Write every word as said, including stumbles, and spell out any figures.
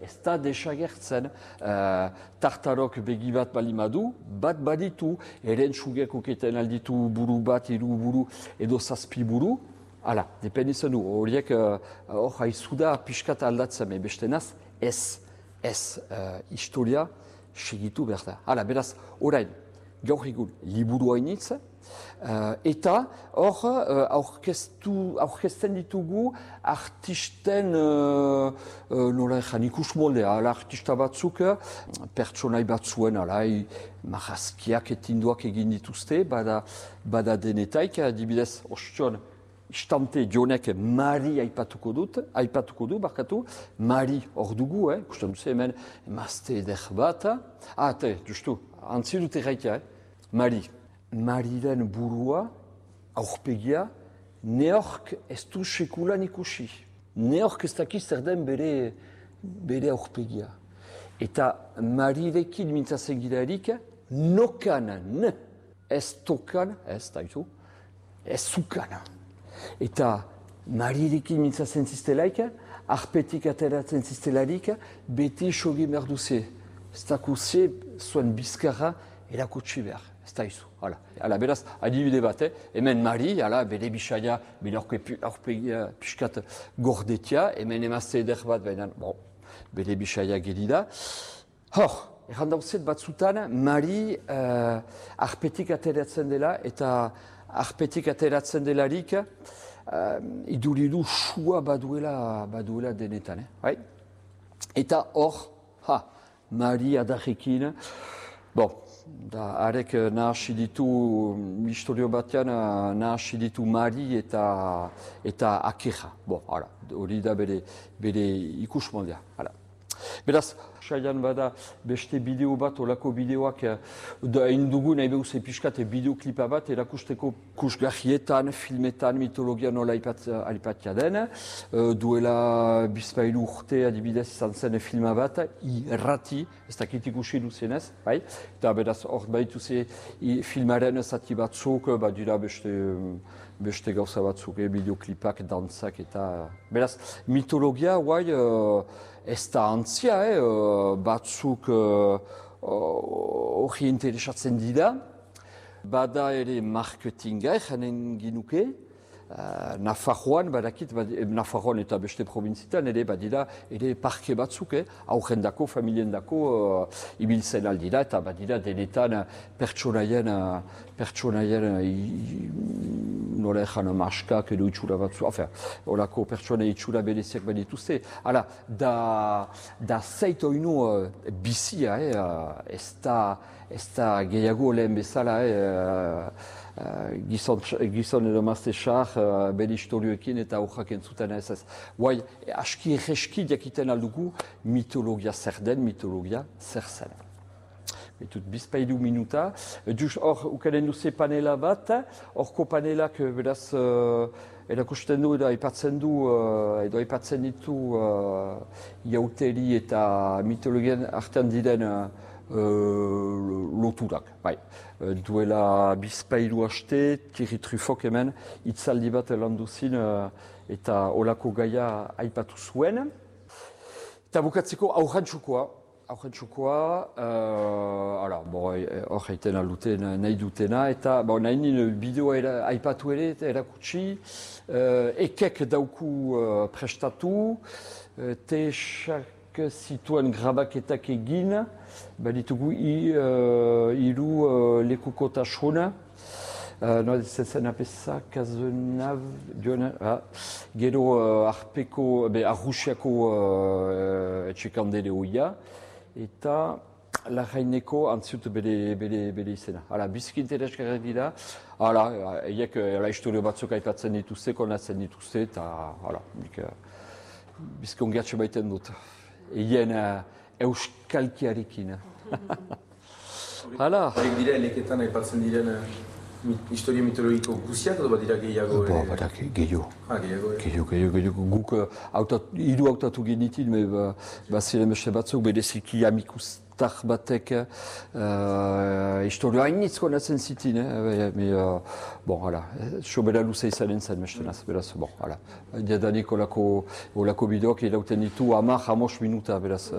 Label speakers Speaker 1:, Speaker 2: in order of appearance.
Speaker 1: Ez da desagertzen, uh, tartarok begi bat balimadu, bat baditu, eren sugek oketen alditu buru bat, hiru buru, edo zazpi buru, hala, dependitzen du, horiek hor uh, haizu da pixkat aldatzen, bestenaz, ez, ez, uh, historia segitu behar da. Hala, beraz, orain, gaur egun, liburu hainitz, Uh, eta hor uh, aurkezten ditugu artisten uh, uh, nola ezan ikus moldea, artista batzuk uh, pertsonai batzuen alai marrazkiak etinduak egin dituzte, bada, bada denetaik, adibidez, ostion, istante jonek Mari aipatuko dut, aipatuko du, barkatu, Mari hor dugu, eh? Ikusten duzu hemen emazte eder bat, ah, te, justu, antzi dute gaitea, eh? Mari. Mariren burua, aurpegia, neork ez du sekulan ikusi. Neork ez dakiz zer den bere, bere aurpegia. Eta Marirekin mintzatzen gilarik, nokan, ne, ez tokan, ez daitu, ez zukan. Eta Marirekin mintzatzen ziztelaik, arpetik ateratzen ziztelarik, beti sogi merduze. Ez dakuze zuen bizkarra erakutsi behar. Ez da izu, hala. Hala, beraz, adibide bat, eh? Hemen Mari, hala, bere bisaia, bere aurpegia piskat gordetia, hemen emazte eder bat, baina, bon, bere bisaia gelida. Hor, erran dauzet batzutan, Mari uh, arpetik ateratzen dela, eta arpetik ateratzen delarik, uh, iduridu sua baduela, baduela denetan, eh? Bai? Eta hor, ha, Mari adarrekin, bon, da arek nahasi ditu, historio batean nahasi ditu Mari eta, eta Akeja. Bo, hala, hori da bere, bere ikus moldea. Hala. Beraz, saian bada beste bideo bat, olako bideoak, da indugu nahi behuz episkate bideoklipa bat, erakusteko kusgarrietan, filmetan, mitologia nola aipatia den. Duela bizpailu urte adibidez izan zen filma bat, irrati, ez dakit ikusi duzenez, bai? Eta beraz, hor baitu ze filmaren zati batzuk, badira beste, beste gauza batzuk, eh, bideoklipak, dantzak eta... Beraz, mitologia, guai, uh, ez da antzia, eh, uh, batzuk hori uh, interesatzen dira. Bada ere marketinga, janen ginuke. Uh, Nafarroan, badakit, bad, Nafarroan eta beste provinzitan, ere badira, ere parke batzuk, eh, aurrendako, familiendako uh, ibiltzen aldira, eta badira denetan pertsonaien, pertsonaien, nola ezan maskak edo itxura batzu, enfin, olako pertsona itxura bereziak badituzte. Hala, da, da zeit oinu uh, bizia, eh, uh, ez da, ez da gehiago lehen bezala, eh, Uh, gizon, gizon edo mazte xar, uh, bere historioekin eta aurrak entzuten ez ez. Guai, aski egeski diakiten aldugu mitologia zer den, mitologia zer zen. Betut bizpailu minuta. Duz hor, ukanen duze panela bat, horko panelak beraz uh, erakusten du edo aipatzen du, uh, edo aipatzen ditu uh, jauteri eta mitologian artean diren uh, Uh, loturak, bai. Uh, duela bizpailu haste, Thierry Truffok hemen, itzaldi bat landuzin uh, eta olako gaia aipatu zuen. Eta bukatzeko aurrantxukoa, aurrantxukoa, uh, hor haiten alduten nahi dutena, eta bon, nahi nien bideoa aipatu ere, eta erakutsi, uh, ekek dauku uh, prestatu, uh, tesak zituen grabaketak egin, baditugu hiru uh, uh, lekukotasuna, uh, no, zen apesa, kazenav, ah, gero uh, arpeko, be, arrusiako uh, etxekandere hoia, eta larraineko antziut bere, bere, bere izena. Hala, biziki interesgarri dira, hala, eiek uh, historio batzuk aipatzen dituzte, konatzen dituzte, eta hala, nik uh, biziki ongiatxe baiten dut. Egin uh, euskalkiarekin. Hala.
Speaker 2: Horiek dira, eleketan aipatzen diren historia mitologiko guziak, edo bat dira gehiago?
Speaker 1: Bo, badak, gehiago.
Speaker 2: Ah, gehiago, eh?
Speaker 1: Gehiago, gehiago, gehiago. Guk uh, hiru hautatu genitin, me ba, ba ziren beste batzuk, bereziki amikustar batek uh, historia hainitz konatzen zitin, eh? Me, uh, bon, hala, sobera luze izanen zen, mestenaz, beraz, bon, hala. Diadanik olako, olako bideok irauten ditu, hamar, hamos minuta, beraz.